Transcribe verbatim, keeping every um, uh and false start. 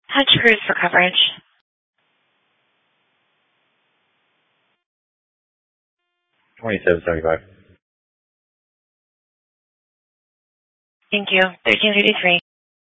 Touch cruise for coverage. Twenty-seven seventy-five. Thank you. Thirteen thirty-three.